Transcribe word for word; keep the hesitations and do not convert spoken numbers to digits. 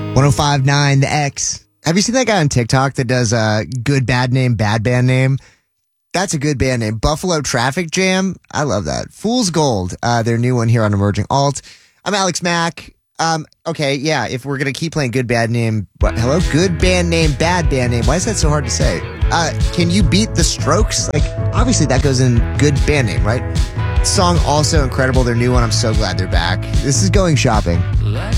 one oh five point nine The X. Have you seen that guy on TikTok that does a uh, good bad name, bad band name? That's a good band name. Buffalo Traffic Jam. I love that. Fool's Gold. Uh, their new one here on Emerging Alt. I'm Alex Mack. Um, okay, yeah, if we're going to keep playing good bad name, what, hello? Good band name, bad band name. Why is that so hard to say? Uh, can you beat the Strokes? Like, obviously that goes in good band name, right? Song also incredible. Their new one. I'm so glad they're back. This is Going Shopping.